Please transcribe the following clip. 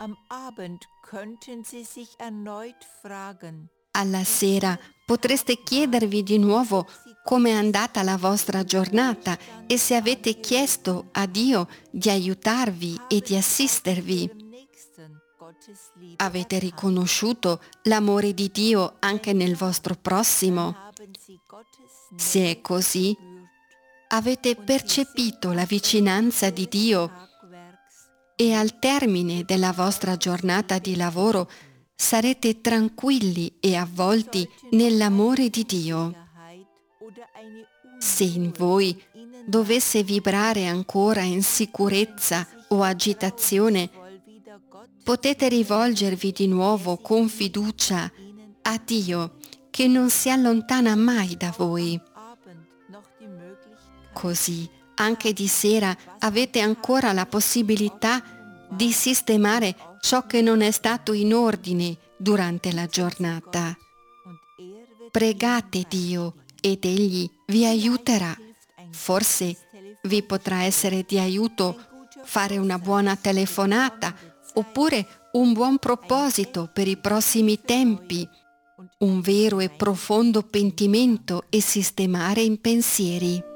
Am Abend könnten Sie sich erneut fragen. Alla sera potreste chiedervi di nuovo come è andata la vostra giornata e se avete chiesto a Dio di aiutarvi e di assistervi. Avete riconosciuto l'amore di Dio anche nel vostro prossimo? Se è così, avete percepito la vicinanza di Dio e al termine della vostra giornata di lavoro sarete tranquilli e avvolti nell'amore di Dio. Se in voi dovesse vibrare ancora insicurezza o agitazione, potete rivolgervi di nuovo con fiducia a Dio, che non si allontana mai da voi. Così, anche di sera avete ancora la possibilità di sistemare ciò che non è stato in ordine durante la giornata. Pregate Dio ed Egli vi aiuterà. Forse vi potrà essere di aiuto fare una buona telefonata oppure un buon proposito per i prossimi tempi, un vero e profondo pentimento e sistemare i pensieri.